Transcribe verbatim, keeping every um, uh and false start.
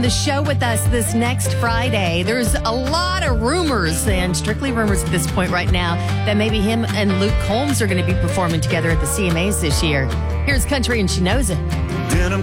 the show with us this next Friday. There's a lot of rumors, and strictly rumors at this point right now, that maybe him and Luke Combs are going to be performing together at the C M As this year. Here's Country and She Knows It. Denim